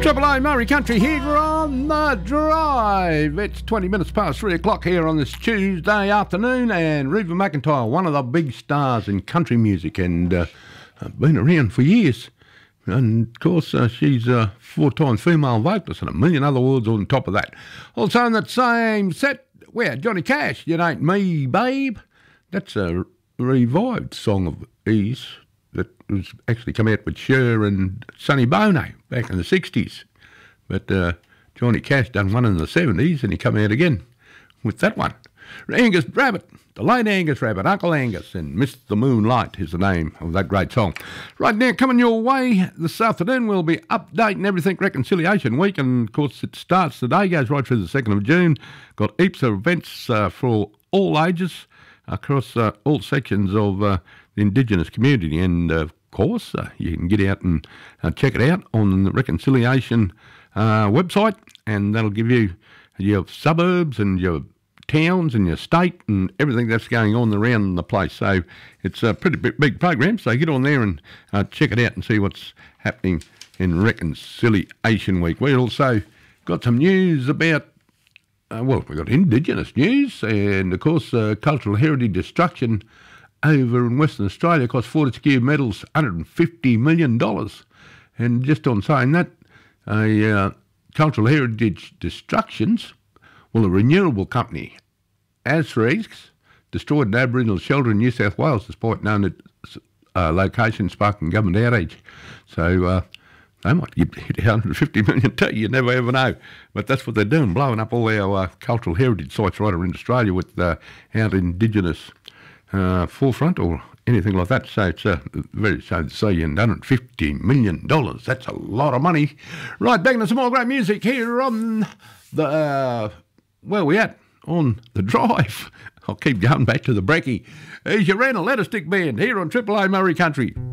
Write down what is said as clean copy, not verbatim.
Triple A Murray Country here on the drive. It's 20 minutes past 3 o'clock here on this Tuesday afternoon, and Reba McEntire, one of the big stars in country music, and been around for years. And of course, she's a four-time female vocalist and a million other awards on top of that. Also in that same set, Johnny Cash, You Ain't Me, Babe. That's a revived song of his that was actually come out with Cher and Sonny Bono back in the 60s. But Johnny Cash done one in the 70s, and he come out again with that one. Angus Rabbit, the late Angus Rabbit, Uncle Angus, and Mr. Moonlight is the name of that great song. Right now, coming your way this afternoon, we'll be updating everything Reconciliation Week, and of course it starts today, goes right through the 2nd of June. Got heaps of events for all ages across all sections of the Indigenous community, and of course you can get out and check it out on the Reconciliation website, and that'll give you your suburbs and your towns and your state and everything that's going on around the place. So it's a pretty big program, so get on there and check it out and see what's happening in Reconciliation Week. We also got some news about we've got Indigenous news, and of course cultural heritage destruction over in Western Australia cost Fortescue Metals $150 million. And just on saying that, cultural heritage destructions, well, a renewable company, Asrex, destroyed an Aboriginal shelter in New South Wales despite knowing its location sparking government outrage. So they might hit $150 million too, you never ever know. But that's what they're doing, blowing up all our cultural heritage sites right around Australia with our Indigenous forefront or anything like that. So it's very sad to see, and $150 million. That's a lot of money. Right, back into some more great music here on the, where we at? On the drive. I'll keep going back to the brekkie. Here's your Randall Letterstick Band here on Triple A Murray Country.